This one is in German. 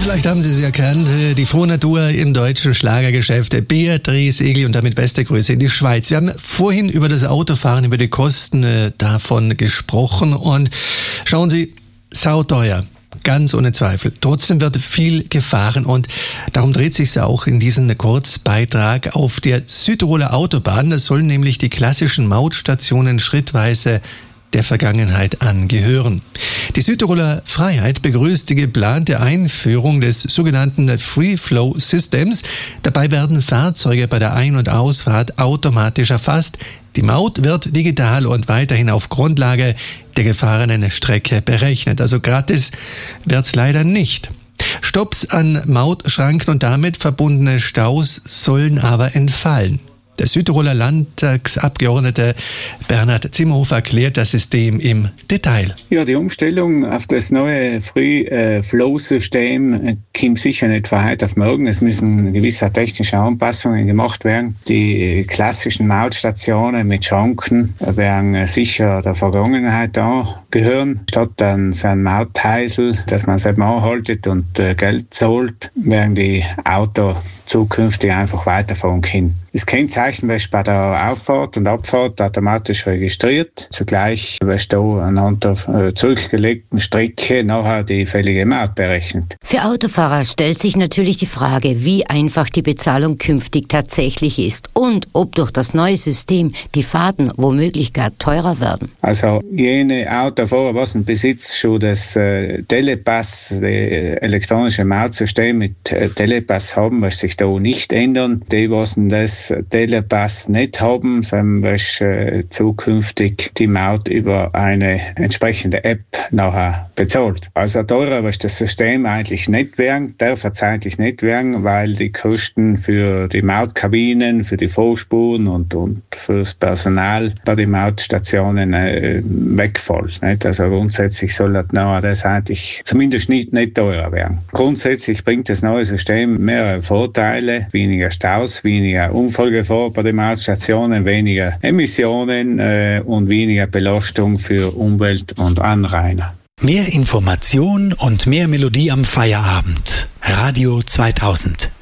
Vielleicht haben Sie sie erkannt, die Frohnatur im deutschen Schlagergeschäft, Beatrice Egli, und damit beste Grüße in die Schweiz. Wir haben vorhin über das Autofahren, über die Kosten davon gesprochen und schauen Sie, sauteuer. Ganz ohne Zweifel. Trotzdem wird viel gefahren und darum dreht sich auch in diesem Kurzbeitrag auf der Südtiroler Autobahn. Das sollen nämlich die klassischen Mautstationen schrittweise der Vergangenheit angehören. Die Südtiroler Freiheit begrüßt die geplante Einführung des sogenannten Free Flow Systems. Dabei werden Fahrzeuge bei der Ein- und Ausfahrt automatisch erfasst. Die Maut wird digital und weiterhin auf Grundlage der gefahrenen Strecke berechnet. Also gratis wird's leider nicht. Stopps an Mautschranken und damit verbundene Staus sollen aber entfallen. Der Südtiroler Landtagsabgeordnete Bernhard Zimmerhofer erklärt das System im Detail. Ja, die Umstellung auf das neue Free-Flow-System kommt sicher nicht von heute auf morgen. Es müssen gewisse technische Anpassungen gemacht werden. Die klassischen Mautstationen mit Schranken werden sicher der Vergangenheit angehören. Statt an so ein Mautheisel, dass man selber anhaltet und Geld zahlt, werden die Autos zukünftig einfach weiterfahren können. Das Kennzeichen wird bei der Auffahrt und Abfahrt automatisch registriert. Zugleich wird da anhand der zurückgelegten Strecke nachher die fällige Maut berechnet. Für Autofahrer stellt sich natürlich die Frage, wie einfach die Bezahlung künftig tatsächlich ist und ob durch das neue System die Fahrten womöglich gar teurer werden. Also jene Autofahrer, was im Besitz schon das Telepass, das elektronische Mautsystem mit Telepass haben, was sich da nicht ändern. Die, was das Telepass nicht haben, sollen zukünftig die Maut über eine entsprechende App nachher bezahlt. Also teurer wird das System eigentlich nicht werden, darf es eigentlich nicht werden, weil die Kosten für die Mautkabinen, für die Vorspuren und fürs Personal bei den Mautstationen wegfallen. Nicht? Also grundsätzlich soll das eigentlich zumindest nicht teurer werden. Grundsätzlich bringt das neue System mehrere Vorteile, weniger Staus, weniger Unfallgefahr bei den Mautstationen, weniger Emissionen und weniger Belastung für Umwelt und Anrainer. Mehr Information und mehr Melodie am Feierabend. Radio 2000.